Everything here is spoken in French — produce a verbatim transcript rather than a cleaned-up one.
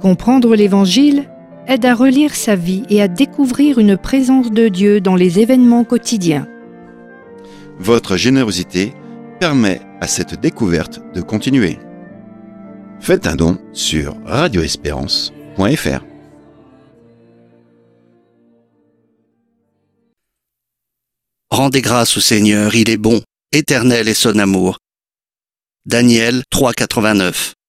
Comprendre l'Évangile aide à relire sa vie et à découvrir une présence de Dieu dans les événements quotidiens. Votre générosité permet à cette découverte de continuer. Faites un don sur radio espérance point f r. Rendez grâce au Seigneur, il est bon, éternel est son amour. Daniel trois, quatre-vingt-neuf.